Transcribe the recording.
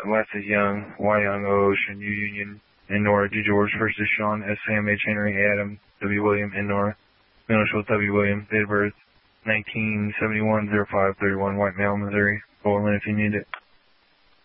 last is Young, Y Young, O Ocean, U Union, N Nora, D George, first is Sean, S Sam, H Henry, Adam, W William, N Nora, middle initial W William, date of birth 1971-05-31, white male, Missouri. Call in if you need it.